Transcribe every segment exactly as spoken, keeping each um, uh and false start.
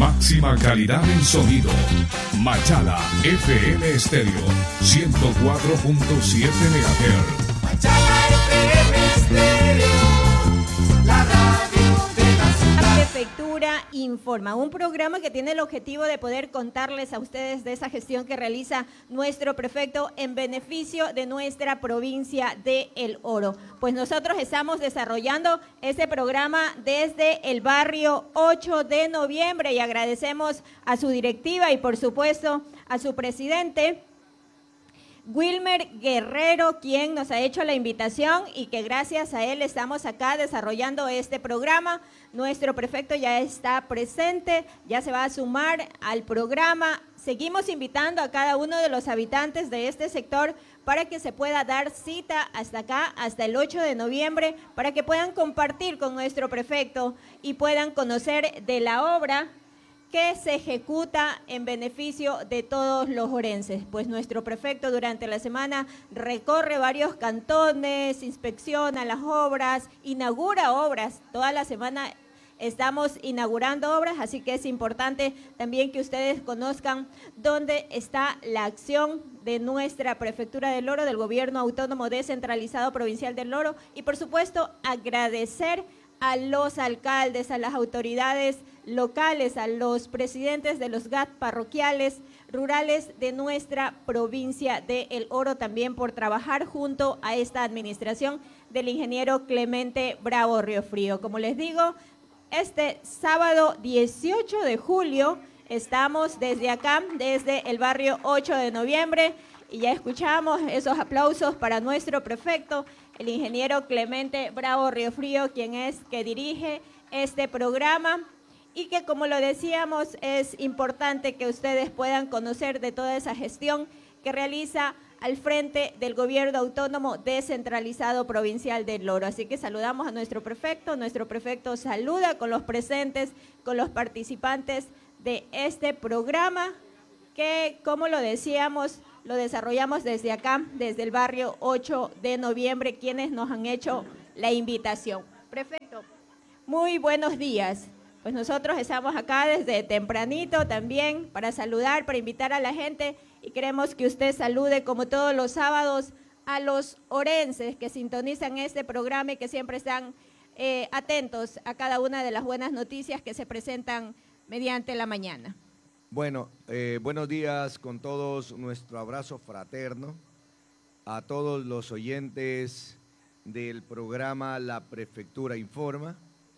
Máxima calidad en sonido. Machala F M Estéreo ciento cuatro punto siete megahertz. Machala F M Estéreo, la radio de la ciudad. La Prefectura Informa, un programa que tiene el objetivo de poder contarles a ustedes de esa gestión que realiza nuestro prefecto en beneficio de nuestra provincia de El Oro. Pues nosotros estamos desarrollando este programa desde el barrio ocho de noviembre y agradecemos a su directiva y por supuesto a su presidente, Wilmer Guerrero, quien nos ha hecho la invitación y que gracias a él estamos acá desarrollando este programa. Nuestro prefecto ya está presente, ya se va a sumar al programa. Seguimos invitando a cada uno de los habitantes de este sector para que se pueda dar cita hasta acá, hasta el ocho de noviembre, para que puedan compartir con nuestro prefecto y puedan conocer de la obra que se ejecuta en beneficio de todos los orenses. Pues nuestro prefecto durante la semana recorre varios cantones, inspecciona las obras, inaugura obras. Toda la semana estamos inaugurando obras, así que es importante también que ustedes conozcan dónde está la acción de nuestra Prefectura del Oro, del Gobierno Autónomo Descentralizado Provincial del Oro, y por supuesto agradecer a los alcaldes, a las autoridades locales, a los presidentes de los G A T parroquiales, rurales de nuestra provincia de El Oro, también por trabajar junto a esta administración del ingeniero Clemente Bravo Riofrío. Como les digo, este sábado dieciocho de julio estamos desde acá, desde el barrio ocho de noviembre, y ya escuchamos esos aplausos para nuestro prefecto, el ingeniero Clemente Bravo Riofrío, quien es que dirige este programa y que, como lo decíamos, es importante que ustedes puedan conocer de toda esa gestión que realiza al frente del Gobierno Autónomo Descentralizado Provincial del Oro. Así que saludamos a nuestro prefecto, nuestro prefecto saluda con los presentes, con los participantes de este programa que, como lo decíamos, lo desarrollamos desde acá, desde el barrio ocho de noviembre, quienes nos han hecho la invitación. Prefecto, muy buenos días. Pues nosotros estamos acá desde tempranito también para saludar, para invitar a la gente y queremos que usted salude como todos los sábados a los orenses que sintonizan este programa y que siempre están eh, atentos a cada una de las buenas noticias que se presentan mediante la mañana. Bueno, eh, buenos días con todos, nuestro abrazo fraterno a todos los oyentes del programa La Prefectura Informa.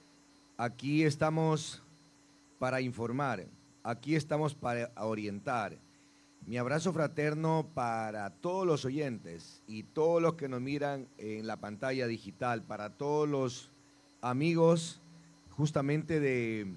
Aquí estamos para informar, aquí estamos para orientar. Mi abrazo fraterno para todos los oyentes y todos los que nos miran en la pantalla digital, para todos los amigos justamente de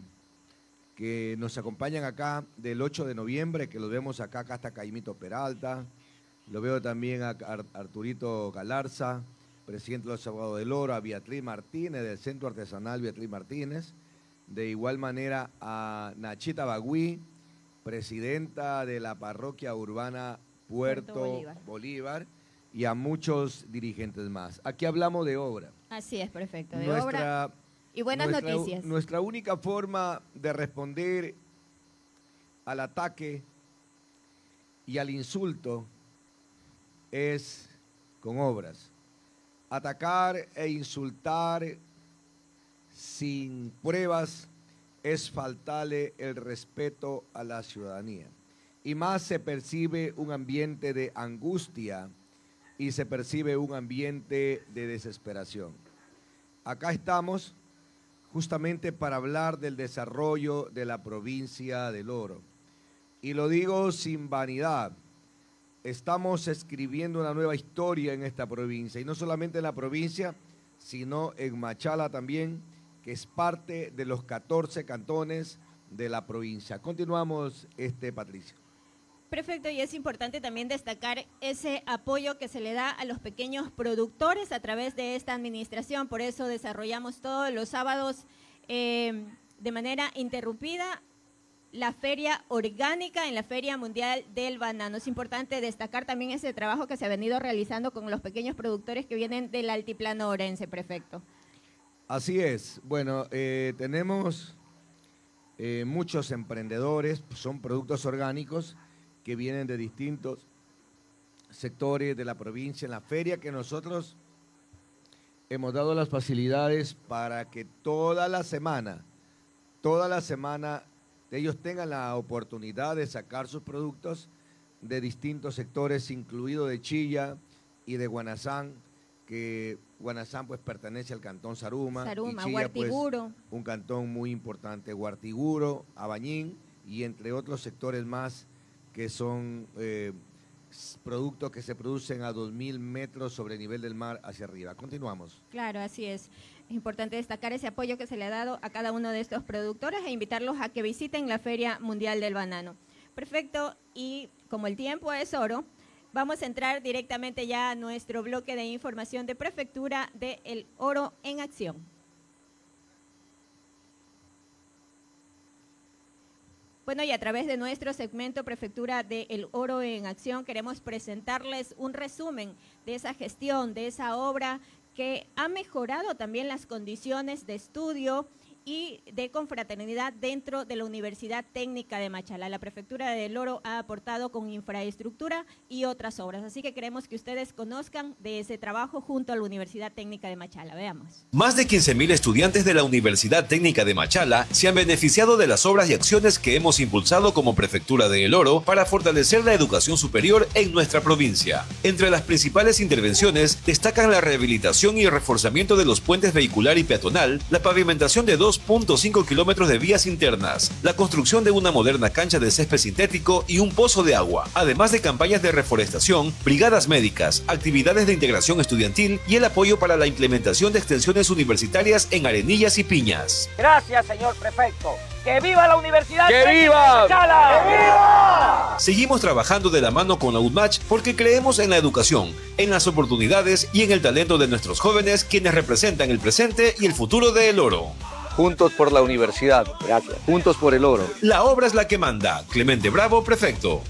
que nos acompañan acá del ocho de noviembre, que los vemos acá, acá está Caimito Peralta, lo veo también a Arturito Galarza, presidente de los Abogados del Oro, a Beatriz Martínez, del Centro Artesanal Beatriz Martínez, de igual manera a Nachita Bagüí, presidenta de la Parroquia Urbana Puerto, Puerto Bolívar. Bolívar, y a muchos dirigentes más. Aquí hablamos de obra. Así es, perfecto, de Nuestra, obra y buenas nuestra, noticias. Nuestra única forma de responder al ataque y al insulto es con obras. Atacar e insultar sin pruebas es faltarle el respeto a la ciudadanía. Y más se percibe un ambiente de angustia y se percibe un ambiente de desesperación. Acá estamos justamente para hablar del desarrollo de la provincia del Oro. Y lo digo sin vanidad. Estamos escribiendo una nueva historia en esta provincia, y no solamente en la provincia, sino en Machala también, que es parte de los catorce cantones de la provincia. Continuamos, este, Patricio. Perfecto, y es importante también destacar ese apoyo que se le da a los pequeños productores a través de esta administración. Por eso desarrollamos todos los sábados eh, de manera interrumpida la feria orgánica en la Feria Mundial del Banano. Es importante destacar también ese trabajo que se ha venido realizando con los pequeños productores que vienen del altiplano orense, prefecto. Así es. Bueno, eh, tenemos eh, muchos emprendedores, son productos orgánicos que vienen de distintos sectores de la provincia. En la feria que nosotros hemos dado las facilidades para que toda la semana, toda la semana ellos tengan la oportunidad de sacar sus productos de distintos sectores, incluido de Chilla y de Guanazán, que Guanazán pues pertenece al cantón Saruma, Saruma, y Chilla, Huartiguro. Pues, un cantón muy importante, Huartiguro, Abañín y entre otros sectores más que son eh, productos que se producen a dos mil metros sobre el nivel del mar hacia arriba. Continuamos. Claro, así es. Es importante destacar ese apoyo que se le ha dado a cada uno de estos productores e invitarlos a que visiten la Feria Mundial del Banano. Perfecto, y como el tiempo es oro, vamos a entrar directamente ya a nuestro bloque de información de Prefectura de El Oro en Acción. Bueno, y a través de nuestro segmento Prefectura de El Oro en Acción queremos presentarles un resumen de esa gestión, de esa obra que ha mejorado también las condiciones de estudio y de confraternidad dentro de la Universidad Técnica de Machala. La Prefectura de El Oro ha aportado con infraestructura y otras obras, así que queremos que ustedes conozcan de ese trabajo junto a la Universidad Técnica de Machala. Veamos. Más de quince mil estudiantes de la Universidad Técnica de Machala se han beneficiado de las obras y acciones que hemos impulsado como Prefectura de El Oro para fortalecer la educación superior en nuestra provincia. Entre las principales intervenciones destacan la rehabilitación y reforzamiento de los puentes vehicular y peatonal, la pavimentación de dos punto cinco kilómetros de vías internas, la construcción de una moderna cancha de césped sintético y un pozo de agua, además de campañas de reforestación, brigadas médicas, actividades de integración estudiantil y el apoyo para la implementación de extensiones universitarias en Arenillas y Piñas. Gracias, señor prefecto. ¡Que viva la Universidad! ¡Que viva! ¡Que viva! Seguimos trabajando de la mano con la U D M A C H porque creemos en la educación, en las oportunidades y en el talento de nuestros jóvenes, quienes representan el presente y el futuro de El Oro. Juntos por la universidad. Gracias. Juntos por El Oro. La obra es la que manda. Clemente Bravo, prefecto.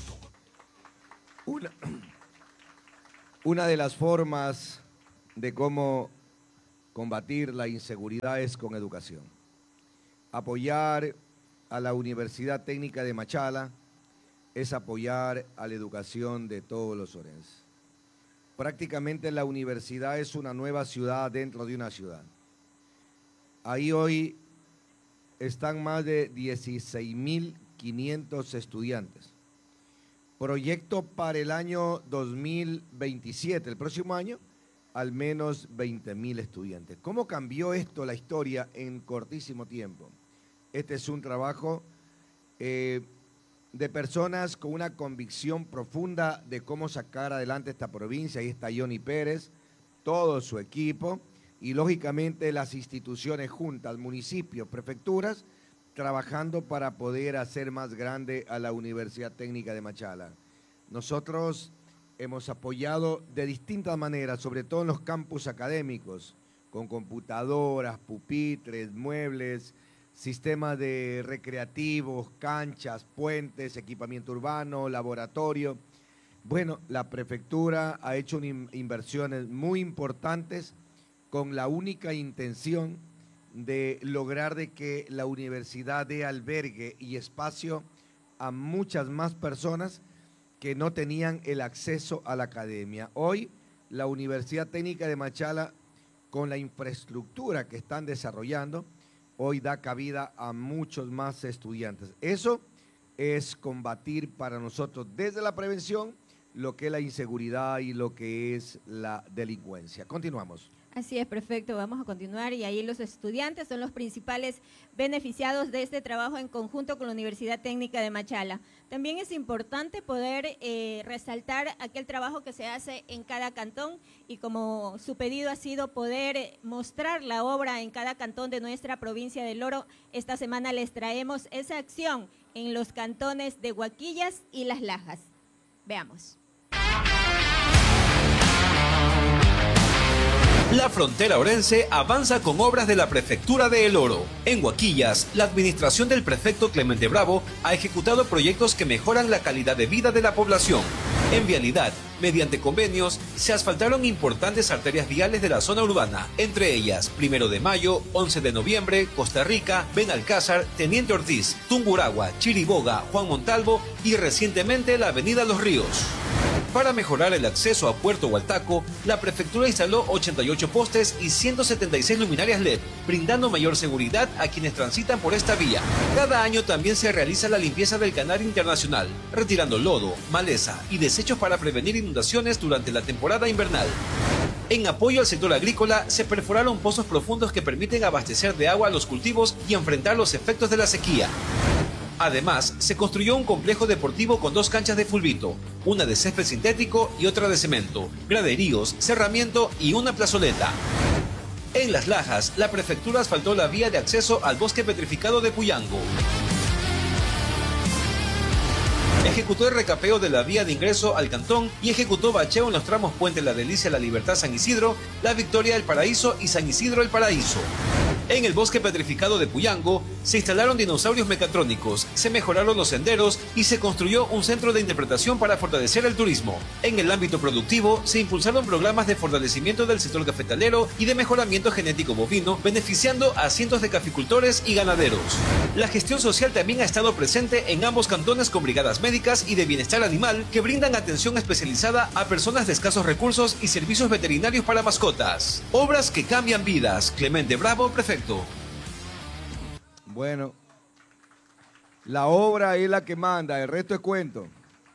Una, una de las formas de cómo combatir la inseguridad es con educación. Apoyar a la Universidad Técnica de Machala es apoyar a la educación de todos los orenses. Prácticamente la universidad es una nueva ciudad dentro de una ciudad. Ahí hoy están más de dieciséis mil quinientos estudiantes. Proyecto para el año dos mil veintisiete, el próximo año, al menos veinte mil estudiantes. ¿Cómo cambió esto la historia en cortísimo tiempo? Este es un trabajo eh, de personas con una convicción profunda de cómo sacar adelante esta provincia. Ahí está Johnny Pérez, todo su equipo. Y lógicamente las instituciones juntas, municipios, prefecturas, trabajando para poder hacer más grande a la Universidad Técnica de Machala. Nosotros hemos apoyado de distintas maneras, sobre todo en los campus académicos, con computadoras, pupitres, muebles, sistemas de recreativos, canchas, puentes, equipamiento urbano, laboratorio. Bueno, la prefectura ha hecho inversiones muy importantes con la única intención de lograr de que la universidad dé albergue y espacio a muchas más personas que no tenían el acceso a la academia. Hoy, la Universidad Técnica de Machala, con la infraestructura que están desarrollando, hoy da cabida a muchos más estudiantes. Eso es combatir para nosotros desde la prevención lo que es la inseguridad y lo que es la delincuencia. Continuamos. Así es, perfecto. Vamos a continuar y ahí los estudiantes son los principales beneficiados de este trabajo en conjunto con la Universidad Técnica de Machala. También es importante poder eh, resaltar aquel trabajo que se hace en cada cantón y como su pedido ha sido poder mostrar la obra en cada cantón de nuestra provincia del Oro, esta semana les traemos esa acción en los cantones de Huaquillas y Las Lajas. Veamos. La frontera orense avanza con obras de la Prefectura de El Oro. En Huaquillas, la administración del prefecto Clemente Bravo ha ejecutado proyectos que mejoran la calidad de vida de la población. En vialidad, mediante convenios, se asfaltaron importantes arterias viales de la zona urbana, entre ellas Primero de Mayo, once de Noviembre, Costa Rica, Benalcázar, Teniente Ortiz, Tungurahua, Chiriboga, Juan Montalvo y recientemente la avenida Los Ríos. Para mejorar el acceso a Puerto Hualtaco, la prefectura instaló ochenta y ocho postes y ciento setenta y seis luminarias L E D, brindando mayor seguridad a quienes transitan por esta vía. Cada año también se realiza la limpieza del canal internacional, retirando lodo, maleza y desechos para prevenir inundaciones durante la temporada invernal. En apoyo al sector agrícola, se perforaron pozos profundos que permiten abastecer de agua a los cultivos y enfrentar los efectos de la sequía. Además, se construyó un complejo deportivo con dos canchas de fulbito, una de césped sintético y otra de cemento, graderíos, cerramiento y una plazoleta. En Las Lajas, la prefectura asfaltó la vía de acceso al bosque petrificado de Puyango. Ejecutó el recapeo de la vía de ingreso al cantón y ejecutó bacheo en los tramos Puente La Delicia, La Libertad, San Isidro, La Victoria, El Paraíso y San Isidro, El Paraíso. En el bosque petrificado de Puyango se instalaron dinosaurios mecatrónicos, se mejoraron los senderos y se construyó un centro de interpretación para fortalecer el turismo. En el ámbito productivo se impulsaron programas de fortalecimiento del sector cafetalero y de mejoramiento genético bovino, beneficiando a cientos de caficultores y ganaderos. La gestión social también ha estado presente en ambos cantones con brigadas médicas y de bienestar animal que brindan atención especializada a personas de escasos recursos y servicios veterinarios para mascotas. Obras que cambian vidas. Clemente Bravo, prefecto. Bueno, la obra es la que manda, el resto es cuento.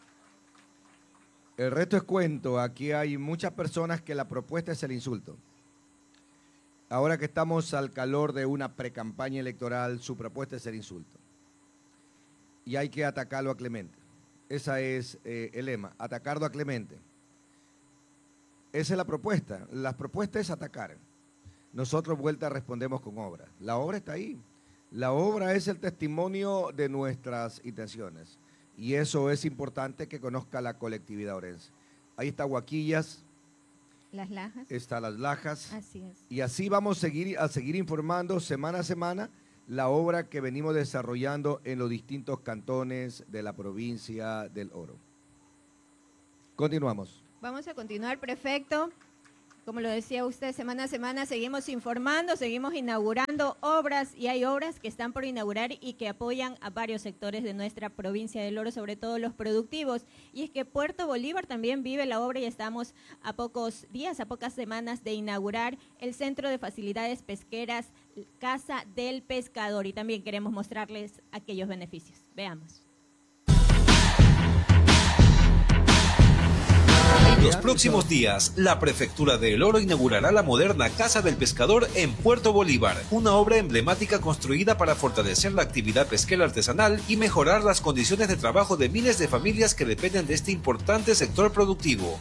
El resto es cuento. Aquí hay muchas personas que la propuesta es el insulto. Ahora que estamos al calor de una precampaña electoral, su propuesta es el insulto. Y hay que atacarlo a Clemente. Ese es eh, el lema, atacarlo a Clemente. Esa es la propuesta. La propuesta es atacar. Nosotros vuelta respondemos con obra. La obra está ahí. La obra es el testimonio de nuestras intenciones. Y eso es importante que conozca la colectividad orense. Ahí está Huaquillas. Las Lajas. Está Las Lajas. Así es. Y así vamos a seguir, a seguir informando semana a semana la obra que venimos desarrollando en los distintos cantones de la provincia del Oro. Continuamos. Vamos a continuar, prefecto. Como lo decía usted, semana a semana seguimos informando, seguimos inaugurando obras y hay obras que están por inaugurar y que apoyan a varios sectores de nuestra provincia del Oro, sobre todo los productivos. Y es que Puerto Bolívar también vive la obra y estamos a pocos días, a pocas semanas de inaugurar el Centro de Facilidades Pesqueras Casa del Pescador y también queremos mostrarles aquellos beneficios. Veamos. En los próximos días, la Prefectura de El Oro inaugurará la moderna Casa del Pescador en Puerto Bolívar, una obra emblemática construida para fortalecer la actividad pesquera artesanal y mejorar las condiciones de trabajo de miles de familias que dependen de este importante sector productivo.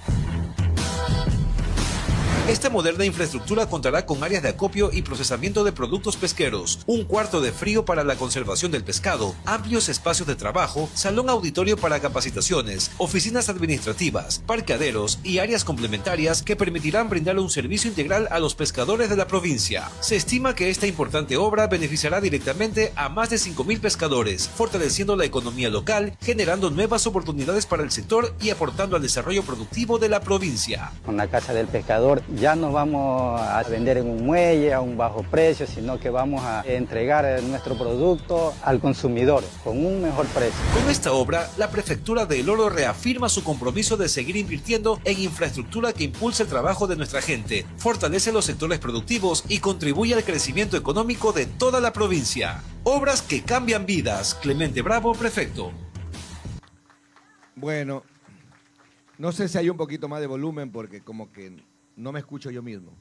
Esta moderna infraestructura contará con áreas de acopio y procesamiento de productos pesqueros, un cuarto de frío para la conservación del pescado, amplios espacios de trabajo, salón auditorio para capacitaciones, oficinas administrativas, parqueaderos y áreas complementarias que permitirán brindar un servicio integral a los pescadores de la provincia. Se estima que esta importante obra beneficiará directamente a más de cinco mil pescadores, fortaleciendo la economía local, generando nuevas oportunidades para el sector y aportando al desarrollo productivo de la provincia. Con la Casa del Pescador ya no vamos a vender en un muelle a un bajo precio, sino que vamos a entregar nuestro producto al consumidor con un mejor precio. Con esta obra, la Prefectura de El Oro reafirma su compromiso de seguir invirtiendo en infraestructura que impulse el trabajo de nuestra gente, fortalece los sectores productivos y contribuye al crecimiento económico de toda la provincia. Obras que cambian vidas. Clemente Bravo, prefecto. Bueno, no sé si hay un poquito más de volumen porque como que no me escucho yo mismo.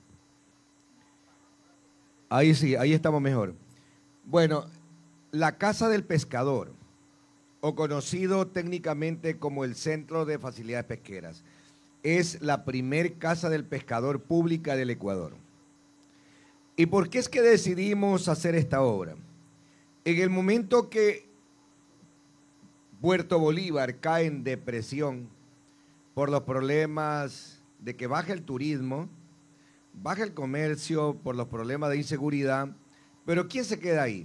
Ahí sí, ahí estamos mejor. Bueno, la Casa del Pescador, o conocido técnicamente como el Centro de Facilidades Pesqueras, es la primer Casa del Pescador pública del Ecuador. ¿Y por qué es que decidimos hacer esta obra? En el momento que Puerto Bolívar cae en depresión por los problemas de que baja el turismo, baja el comercio por los problemas de inseguridad, pero ¿quién se queda ahí?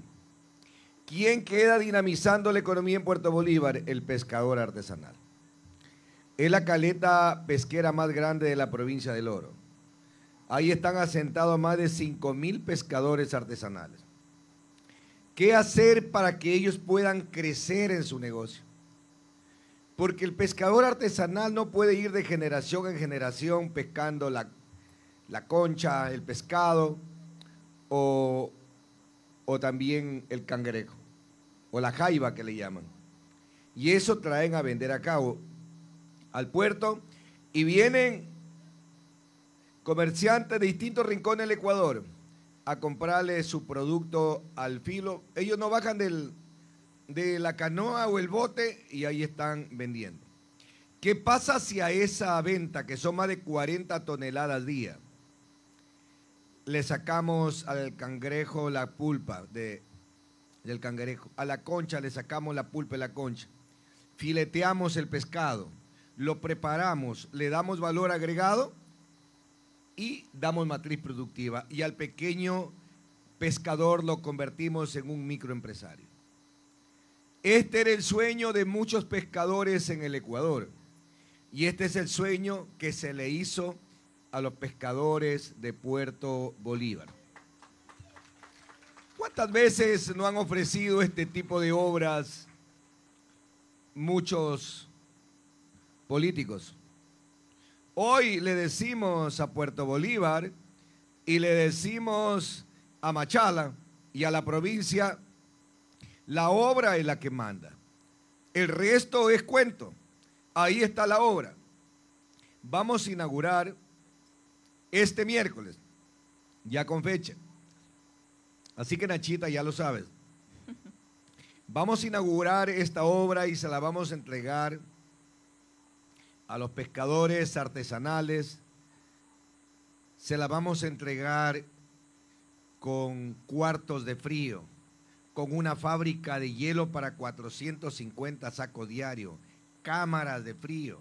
¿Quién queda dinamizando la economía en Puerto Bolívar? El pescador artesanal. Es la caleta pesquera más grande de la provincia del Oro. Ahí están asentados más de cinco mil pescadores artesanales. ¿Qué hacer para que ellos puedan crecer en su negocio? Porque el pescador artesanal no puede ir de generación en generación pescando la, la concha, el pescado o, o también el cangrejo o la jaiba que le llaman. Y eso traen a vender a cabo al puerto y vienen comerciantes de distintos rincones del Ecuador a comprarle su producto al filo. Ellos no bajan del, de la canoa o el bote y ahí están vendiendo. ¿Qué pasa si a esa venta, que son más de cuarenta toneladas al día, le sacamos al cangrejo la pulpa de, del cangrejo, a la concha le sacamos la pulpa de la concha, fileteamos el pescado, lo preparamos, le damos valor agregado y damos matriz productiva, y al pequeño pescador lo convertimos en un microempresario? Este era el sueño de muchos pescadores en el Ecuador, y este es el sueño que se le hizo a los pescadores de Puerto Bolívar. ¿Cuántas veces no han ofrecido este tipo de obras muchos políticos? Hoy le decimos a Puerto Bolívar y le decimos a Machala y a la provincia: la obra es la que manda, el resto es cuento. Ahí está la obra. Vamos a inaugurar este miércoles, ya con fecha. Así que, Nachita, ya lo sabes. Vamos a inaugurar esta obra y se la vamos a entregar a los pescadores artesanales. Se la vamos a entregar con cuartos de frío, con una fábrica de hielo para cuatrocientos cincuenta sacos diarios, cámaras de frío,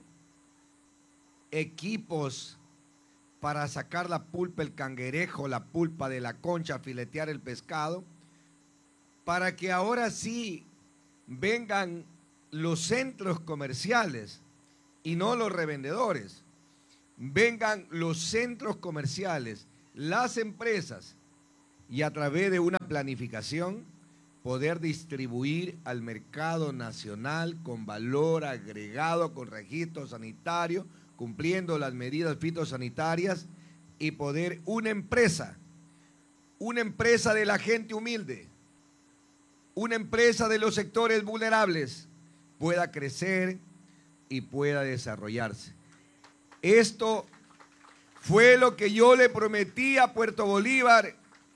equipos para sacar la pulpa del cangrejo, la pulpa de la concha, filetear el pescado, para que ahora sí vengan los centros comerciales y no los revendedores. Vengan los centros comerciales, las empresas, y a través de una planificación poder distribuir al mercado nacional con valor agregado, con registro sanitario, cumpliendo las medidas fitosanitarias, y poder una empresa, una empresa de la gente humilde, una empresa de los sectores vulnerables pueda crecer y pueda desarrollarse. Esto fue lo que yo le prometí a Puerto Bolívar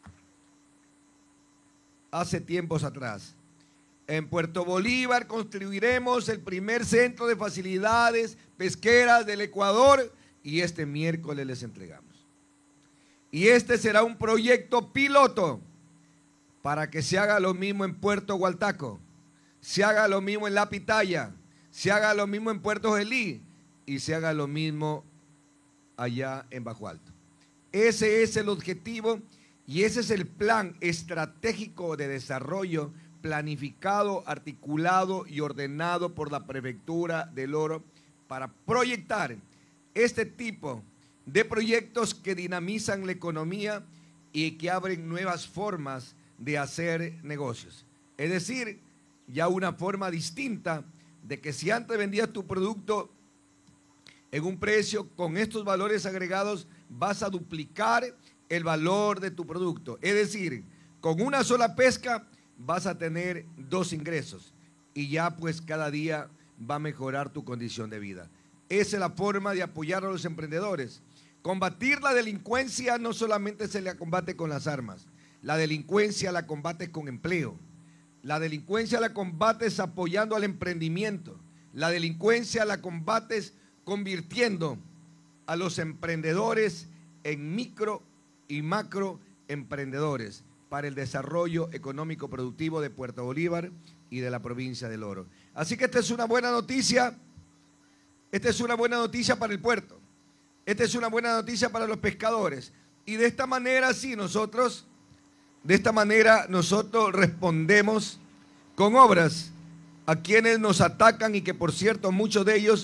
hace tiempos atrás. En Puerto Bolívar construiremos el primer centro de facilidades pesqueras del Ecuador, y este miércoles les entregamos. Y este será un proyecto piloto para que se haga lo mismo en Puerto Gualtaco, se haga lo mismo en La Pitaya, se haga lo mismo en Puerto Gelí y se haga lo mismo allá en Bajo Alto. Ese es el objetivo y ese es el plan estratégico de desarrollo planificado, articulado y ordenado por la Prefectura del Oro para proyectar este tipo de proyectos que dinamizan la economía y que abren nuevas formas de hacer negocios. Es decir, ya una forma distinta de que si antes vendías tu producto en un precio, con estos valores agregados vas a duplicar el valor de tu producto. Es decir, con una sola pesca vas a tener dos ingresos y ya pues cada día va a mejorar tu condición de vida. Esa es la forma de apoyar a los emprendedores. Combatir la delincuencia no solamente se la combate con las armas, la delincuencia la combates con empleo, la delincuencia la combates apoyando al emprendimiento, la delincuencia la combates convirtiendo a los emprendedores en micro y macro emprendedores para el desarrollo económico productivo de Puerto Bolívar y de la provincia del Oro. Así que esta es una buena noticia, esta es una buena noticia para el puerto, esta es una buena noticia para los pescadores, y de esta manera sí nosotros, de esta manera nosotros respondemos con obras a quienes nos atacan y que por cierto muchos de ellos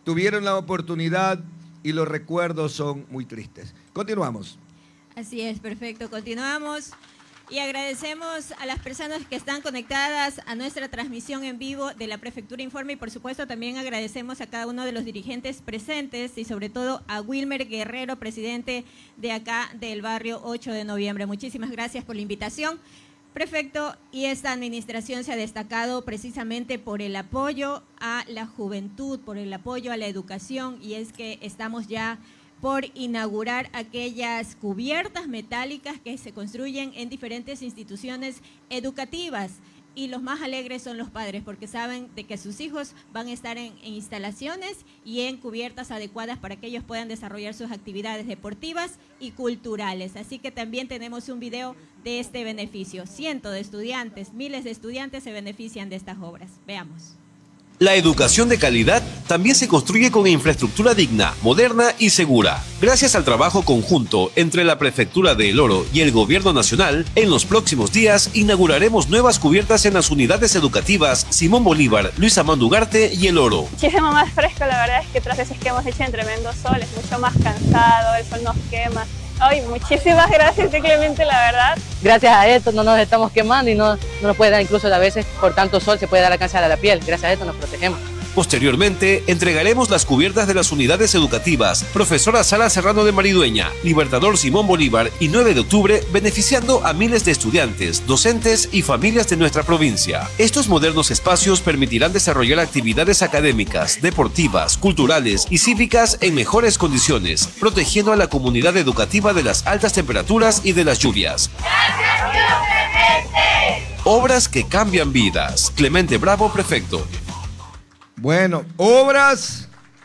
tuvieron la oportunidad y los recuerdos son muy tristes. Continuamos. Así es, perfecto. Continuamos y agradecemos a las personas que están conectadas a nuestra transmisión en vivo de la Prefectura Informa y por supuesto también agradecemos a cada uno de los dirigentes presentes y sobre todo a Wilmer Guerrero, presidente de acá del barrio ocho de noviembre. Muchísimas gracias por la invitación. Prefecto, y esta administración se ha destacado precisamente por el apoyo a la juventud, por el apoyo a la educación, y es que estamos ya por inaugurar aquellas cubiertas metálicas que se construyen en diferentes instituciones educativas. Y los más alegres son los padres porque saben de que sus hijos van a estar en, en instalaciones y en cubiertas adecuadas para que ellos puedan desarrollar sus actividades deportivas y culturales. Así que también tenemos un video de este beneficio. Cientos de estudiantes, miles de estudiantes se benefician de estas obras. Veamos. La educación de calidad también se construye con infraestructura digna, moderna y segura. Gracias al trabajo conjunto entre la Prefectura de El Oro y el Gobierno Nacional, en los próximos días inauguraremos nuevas cubiertas en las unidades educativas Simón Bolívar, Luis Amando Ugarte y El Oro. Muchísimo más fresco, la verdad es que tras veces que hemos hecho en tremendo sol, es mucho más cansado, el sol nos quema. Ay, muchísimas gracias, Clemente, la verdad. Gracias a esto no nos estamos quemando y no, no nos puede dar, incluso a veces por tanto sol se puede dar cáncer a la piel. Gracias a esto nos protegemos. Posteriormente, entregaremos las cubiertas de las unidades educativas Profesora Sara Serrano de Maridueña, Libertador Simón Bolívar y nueve de octubre, beneficiando a miles de estudiantes, docentes y familias de nuestra provincia. Estos modernos espacios permitirán desarrollar actividades académicas, deportivas, culturales y cívicas en mejores condiciones, protegiendo a la comunidad educativa de las altas temperaturas y de las lluvias. ¡Gracias, tío Clemente! Obras que cambian vidas. Clemente Bravo, prefecto. Bueno, obras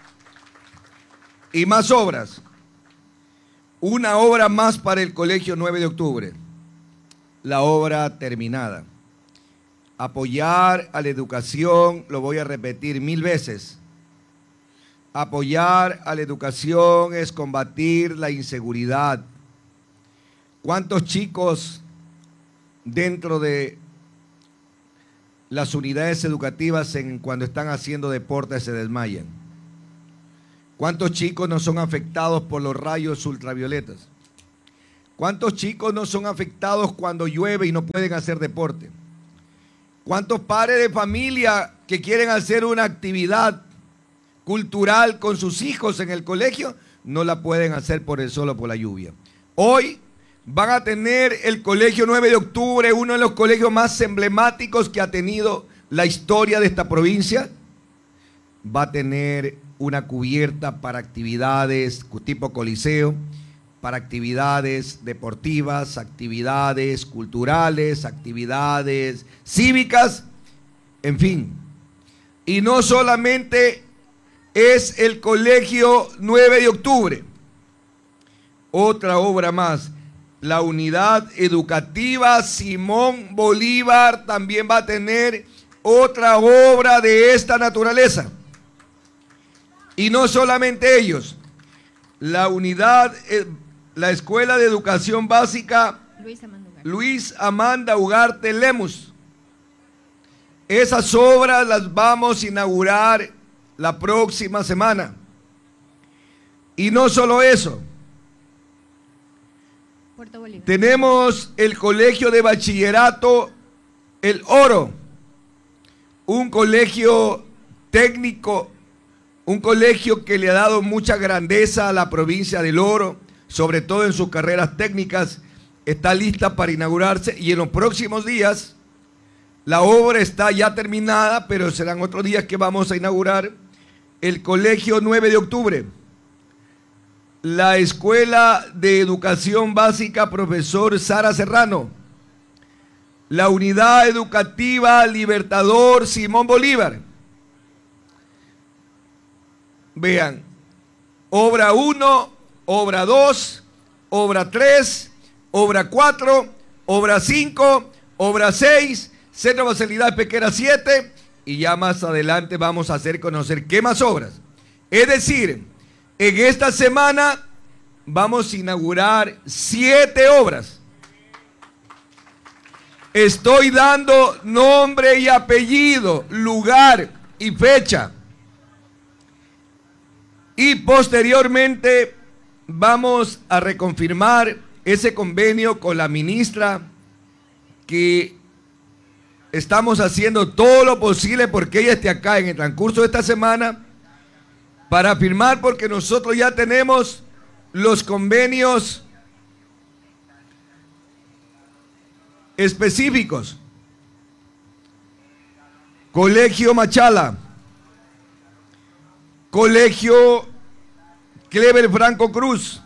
y más obras. Una obra más para el Colegio nueve de octubre. La obra terminada. Apoyar a la educación, lo voy a repetir mil veces. Apoyar a la educación es combatir la inseguridad. ¿Cuántos chicos dentro de las unidades educativas en, cuando están haciendo deporte se desmayan? ¿Cuántos chicos no son afectados por los rayos ultravioletas? ¿Cuántos chicos no son afectados cuando llueve y no pueden hacer deporte? ¿Cuántos padres de familia que quieren hacer una actividad cultural con sus hijos en el colegio no la pueden hacer por el sol o por la lluvia? Hoy van a tener el Colegio nueve de octubre, uno de los colegios más emblemáticos que ha tenido la historia de esta provincia. Va a tener una cubierta para actividades tipo coliseo, para actividades deportivas, actividades culturales, actividades cívicas, en fin. Y no solamente es el Colegio nueve de octubre, otra obra más. La unidad educativa Simón Bolívar también va a tener otra obra de esta naturaleza. Y no solamente ellos, la unidad, la Escuela de Educación Básica Luis Amanda Ugarte, Luis Amanda Ugarte Lemus. Esas obras las vamos a inaugurar la próxima semana. Y no solo eso. Tenemos el Colegio de Bachillerato El Oro, un colegio técnico, un colegio que le ha dado mucha grandeza a la provincia del Oro, sobre todo en sus carreras técnicas. Está lista para inaugurarse y en los próximos días la obra está ya terminada, pero serán otros días que vamos a inaugurar el Colegio nueve de octubre. La Escuela de Educación Básica Profesor Sara Serrano, la Unidad Educativa Libertador Simón Bolívar. Vean, obra uno, obra dos, obra tres, obra cuatro, obra cinco, obra seis, Centro de Facilidades Pesqueras siete, y ya más adelante vamos a hacer conocer qué más obras. Es decir, en esta semana vamos a inaugurar siete obras. Estoy dando nombre y apellido, lugar y fecha. Y posteriormente vamos a reconfirmar ese convenio con la ministra, que estamos haciendo todo lo posible porque ella esté acá en el transcurso de esta semana para firmar, porque nosotros ya tenemos los convenios específicos. Colegio Machala, Colegio Clever Franco Cruz,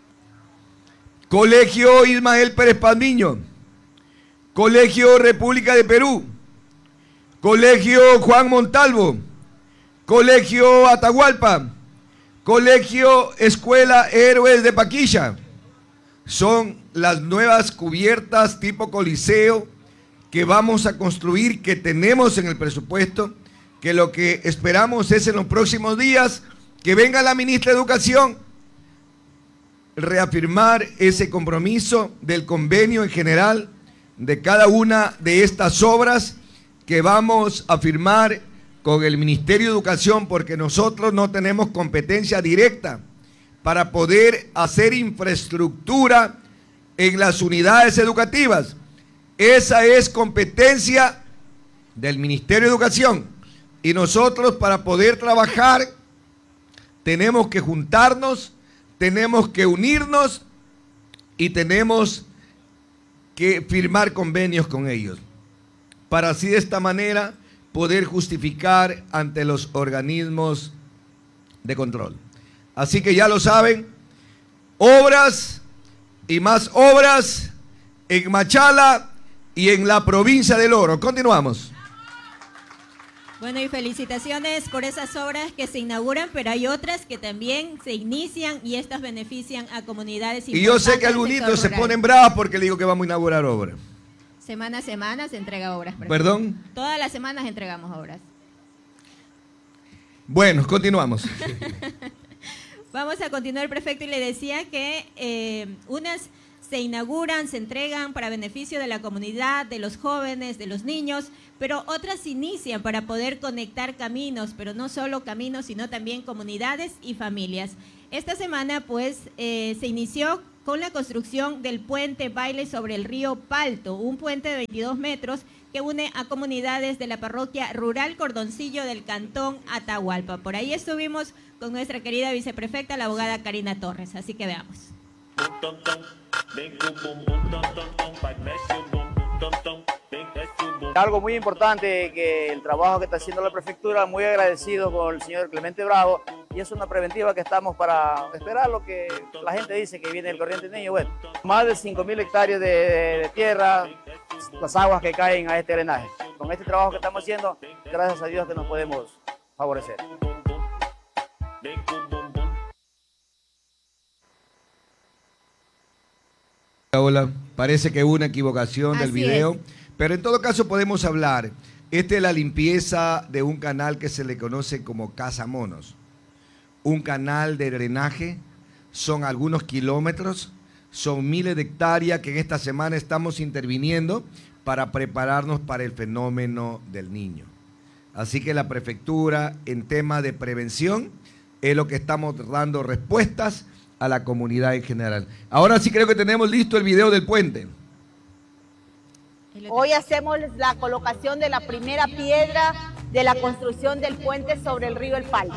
Colegio Ismael Pérez Palmiño, Colegio República de Perú, Colegio Juan Montalvo, Colegio Atahualpa, Colegio Escuela Héroes de Paquilla. Son las nuevas cubiertas tipo coliseo que vamos a construir, que tenemos en el presupuesto, que lo que esperamos es en los próximos días que venga la ministra de Educación, reafirmar ese compromiso del convenio en general de cada una de estas obras que vamos a firmar con el Ministerio de Educación, porque nosotros no tenemos competencia directa para poder hacer infraestructura en las unidades educativas. Esa es competencia del Ministerio de Educación, y nosotros, para poder trabajar, tenemos que juntarnos, tenemos que unirnos y tenemos que firmar convenios con ellos, para así de esta manera poder justificar ante los organismos de control. Así que ya lo saben, obras y más obras en Machala y en la provincia del Oro. Continuamos. Bueno, y felicitaciones por esas obras que se inauguran, pero hay otras que también se inician y estas benefician a comunidades importantes. Y yo sé que algunos se ponen bravos porque le digo que vamos a inaugurar obras. Semana a semana se entrega obras. ¿Perdón? Todas las semanas entregamos obras. Bueno, continuamos. Vamos a continuar, prefecto, y le decía que eh, unas se inauguran, se entregan para beneficio de la comunidad, de los jóvenes, de los niños, pero otras se inician para poder conectar caminos, pero no solo caminos, sino también comunidades y familias. Esta semana, pues, eh, se inició con la construcción del puente Baile sobre el río Palto, un puente de veintidós metros que une a comunidades de la parroquia rural Cordoncillo del cantón Atahualpa. Por ahí estuvimos con nuestra querida viceprefecta, la abogada Karina Torres, así que veamos. Algo muy importante, que el trabajo que está haciendo la prefectura, muy agradecido con el señor Clemente Bravo, y es una preventiva que estamos para esperar lo que la gente dice que viene el corriente niño. Bueno, más de cinco mil hectáreas de, de tierra, las aguas que caen a este drenaje. Con este trabajo que estamos haciendo, gracias a Dios que nos podemos favorecer. Hola, parece que hubo una equivocación del Así video, es. pero en todo caso podemos hablar. Esta es la limpieza de un canal que se le conoce como Casamonos. Un canal de drenaje, son algunos kilómetros, son miles de hectáreas que en esta semana estamos interviniendo para prepararnos para el fenómeno del niño. Así que la prefectura, en tema de prevención, es lo que estamos dando respuestas a la comunidad en general. Ahora sí creo que tenemos listo el video del puente. Hoy hacemos la colocación de la primera piedra de la construcción del puente sobre el río El Palto.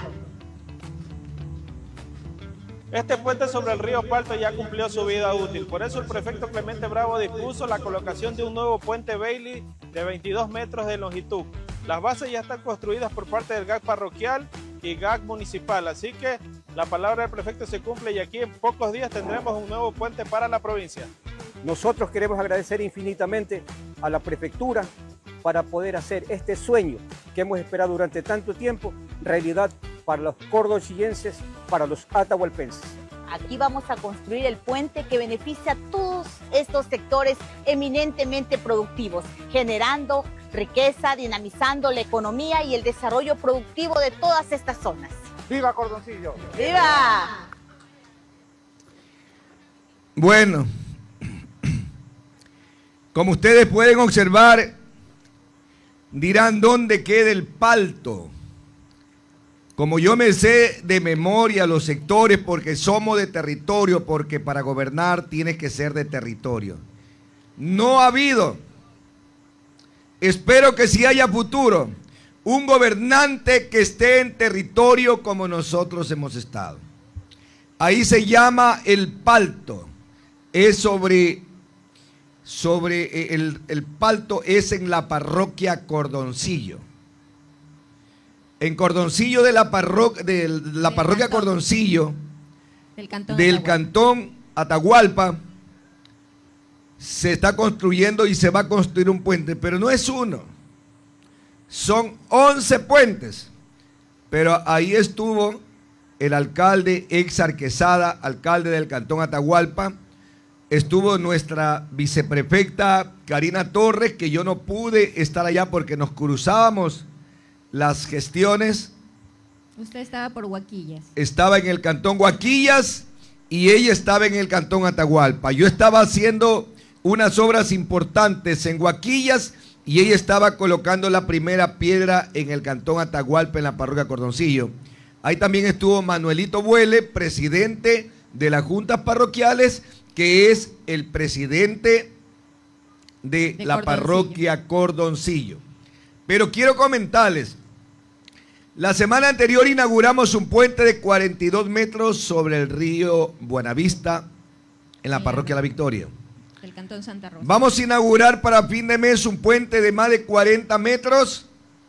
Este puente sobre el río Palto ya cumplió su vida útil, por eso el prefecto Clemente Bravo dispuso la colocación de un nuevo puente Bailey de veintidós metros de longitud. Las bases ya están construidas por parte del G A C parroquial y G A C municipal, así que la palabra del prefecto se cumple y aquí en pocos días tendremos un nuevo puente para la provincia. Nosotros queremos agradecer infinitamente a la prefectura para poder hacer este sueño que hemos esperado durante tanto tiempo realidad para los cordocillenses, para los atahualpenses. Aquí vamos a construir el puente que beneficia a todos estos sectores eminentemente productivos, generando riqueza, dinamizando la economía y el desarrollo productivo de todas estas zonas. ¡Viva Cordoncillo! ¡Viva! Bueno, como ustedes pueden observar, dirán dónde queda el Palto. Como yo me sé de memoria los sectores, porque somos de territorio, porque para gobernar tienes que ser de territorio. No ha habido, espero que si haya futuro, un gobernante que esté en territorio como nosotros hemos estado. Ahí se llama el Palto, es sobre, sobre el, el Palto es en la parroquia Cordoncillo. En Cordoncillo de la parroquia, de la del parroquia cantón, Cordoncillo, del cantón, del Atahualpa. cantón Atahualpa, se está construyendo y se va a construir un puente, pero no es uno, son once puentes, pero ahí estuvo el alcalde ex Arquesada, alcalde del cantón Atahualpa, estuvo nuestra viceprefecta Karina Torres, que yo no pude estar allá porque nos cruzábamos las gestiones. Usted estaba por Huaquillas. Estaba en el cantón Huaquillas y ella estaba en el cantón Atahualpa. Yo estaba haciendo unas obras importantes en Huaquillas y ella estaba colocando la primera piedra en el cantón Atahualpa, en la parroquia Cordoncillo. Ahí también estuvo Manuelito Buele, presidente de las juntas parroquiales, que es el presidente de, de la Cordoncillo. parroquia Cordoncillo. Pero quiero comentarles, la semana anterior inauguramos un puente de cuarenta y dos metros sobre el río Buenavista, en la parroquia La Victoria. Del cantón Santa Rosa. Vamos a inaugurar para fin de mes un puente de más de cuarenta metros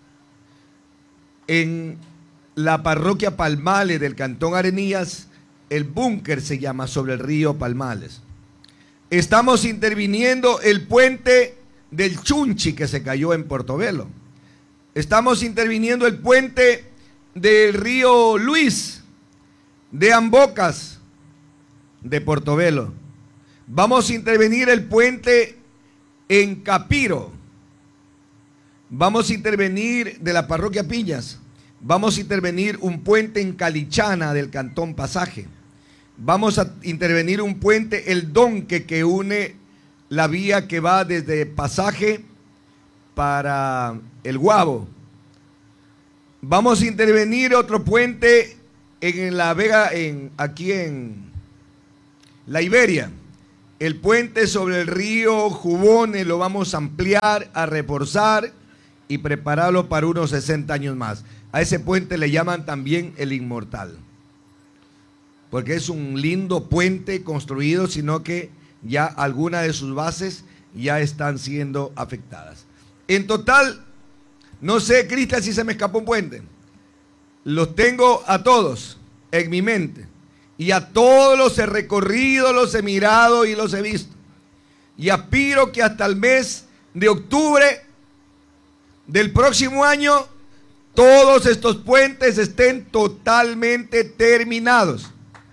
en la parroquia Palmales del cantón Arenillas. El búnker se llama, sobre el río Palmales. Estamos interviniendo el puente del Chunchi que se cayó en Portobelo. Estamos interviniendo el puente del río Luis, de Ambocas, de Portobelo. Vamos a intervenir el puente en Capiro. Vamos a intervenir de la parroquia Piñas. Vamos a intervenir un puente en Calichana del cantón Pasaje. Vamos a intervenir un puente, el Donque, que une la vía que va desde Pasaje para el Guabo. Vamos a intervenir otro puente en la Vega, en, aquí en la Iberia. El puente sobre el río Jubone lo vamos a ampliar, a reforzar y prepararlo para unos sesenta años más. A ese puente le llaman también el Inmortal, porque es un lindo puente construido, sino que ya algunas de sus bases ya están siendo afectadas. En total, no sé, Cristian, si se me escapó un puente. Los tengo a todos en mi mente. Y a todos los he recorrido, los he mirado y los he visto. Y aspiro que hasta el mes de octubre del próximo año todos estos puentes estén totalmente terminados.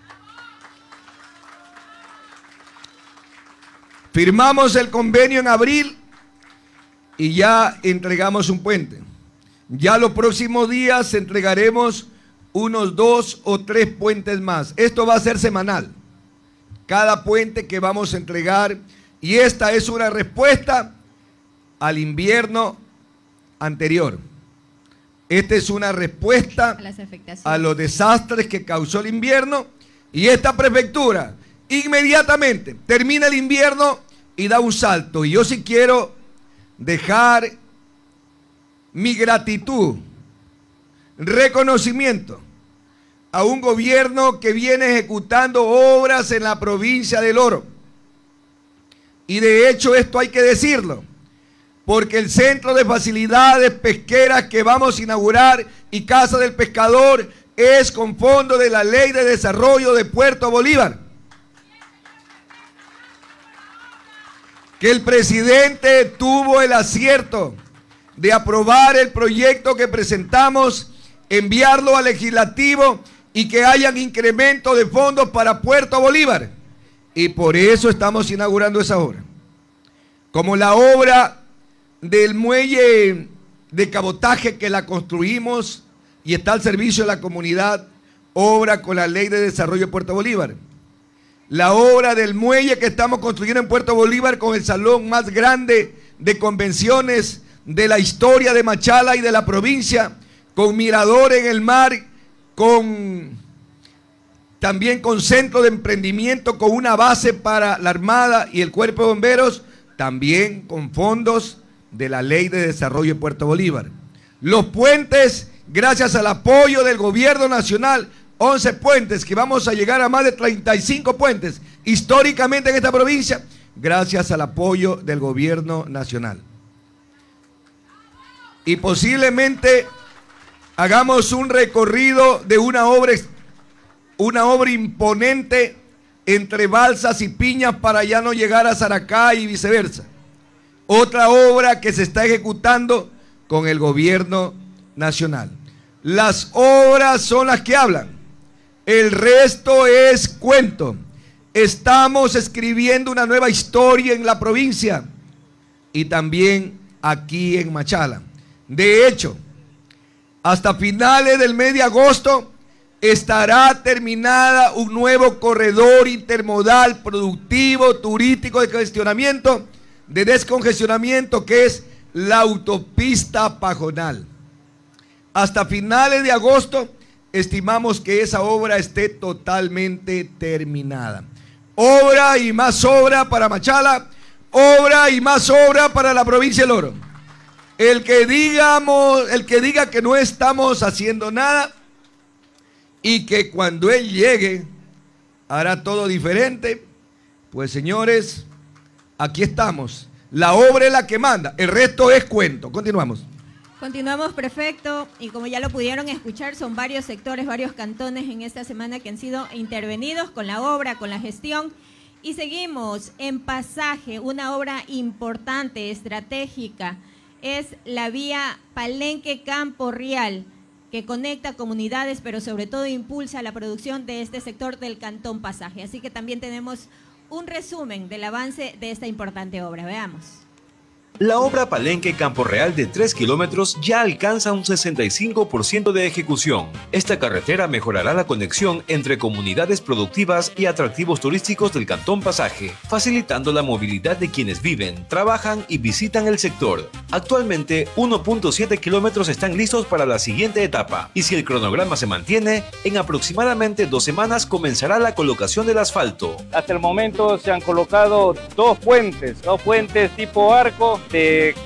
Firmamos el convenio en abril y ya entregamos un puente. Ya los próximos días entregaremos unos dos o tres puentes más. Esto va a ser semanal. Cada puente que vamos a entregar, y esta es una respuesta al invierno anterior. Esta es una respuesta A las afectaciones. a los desastres que causó el invierno, y esta prefectura inmediatamente termina el invierno y da un salto. Y yo sí quiero dejar mi gratitud, reconocimiento a un gobierno que viene ejecutando obras en la provincia del Oro. Y de hecho esto hay que decirlo, porque el centro de facilidades pesqueras que vamos a inaugurar y Casa del Pescador es con fondo de la Ley de Desarrollo de Puerto Bolívar. Que el presidente tuvo el acierto de aprobar el proyecto que presentamos, enviarlo al legislativo y que hayan incremento de fondos para Puerto Bolívar. Y por eso estamos inaugurando esa obra. Como la obra del muelle de cabotaje que la construimos y está al servicio de la comunidad, obra con la Ley de Desarrollo de Puerto Bolívar. La obra del muelle que estamos construyendo en Puerto Bolívar con el salón más grande de convenciones de la historia de Machala y de la provincia, con mirador en el mar, con también con centro de emprendimiento, con una base para la Armada y el Cuerpo de Bomberos, también con fondos de la Ley de Desarrollo de Puerto Bolívar. Los puentes, gracias al apoyo del gobierno nacional, once puentes, que vamos a llegar a más de treinta y cinco puentes históricamente en esta provincia, gracias al apoyo del gobierno nacional. Y posiblemente hagamos un recorrido de una obra, una obra imponente entre Balsas y Piñas para ya no llegar a Saracay y viceversa. Otra obra que se está ejecutando con el gobierno nacional. Las obras son las que hablan. El resto es cuento. Estamos escribiendo una nueva historia en la provincia y también aquí en Machala. De hecho, hasta finales del mes de agosto estará terminada un nuevo corredor intermodal productivo, turístico, de gestionamiento, de descongestionamiento, que es la autopista Pajonal. Hasta finales de agosto estimamos que esa obra esté totalmente terminada. Obra y más obra para Machala, obra y más obra para la provincia del Oro. El que digamos, el que diga que no estamos haciendo nada y que cuando él llegue hará todo diferente, pues señores, aquí estamos. La obra es la que manda, el resto es cuento. Continuamos. Continuamos, prefecto, y como ya lo pudieron escuchar, son varios sectores, varios cantones en esta semana que han sido intervenidos con la obra, con la gestión. Y seguimos en Pasaje, una obra importante, estratégica, es la vía Palenque-Campo Real, que conecta comunidades, pero sobre todo impulsa la producción de este sector del Cantón Pasaje. Así que también tenemos un resumen del avance de esta importante obra. Veamos. La obra Palenque Campo Real de tres kilómetros ya alcanza un sesenta y cinco por ciento de ejecución. Esta carretera mejorará la conexión entre comunidades productivas y atractivos turísticos del Cantón Pasaje, facilitando la movilidad de quienes viven, trabajan y visitan el sector. Actualmente, uno punto siete kilómetros están listos para la siguiente etapa, y si el cronograma se mantiene, en aproximadamente dos semanas comenzará la colocación del asfalto. Hasta el momento se han colocado dos puentes, dos puentes tipo arco, de